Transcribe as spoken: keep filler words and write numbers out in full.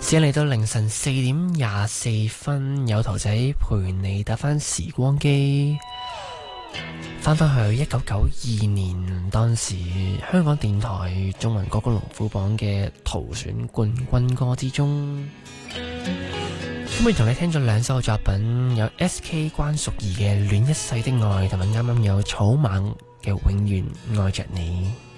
時間嚟到凌晨四點廿四分，有圖仔陪你搭翻時光機，翻返去一九九二年，當時香港電台中文歌曲龍虎榜嘅徒選冠軍歌之中，今日同你聽咗兩首作品，有 S K 關淑怡嘅《戀一世的愛》，同埋啱啱有草蜢嘅《永遠愛着你》。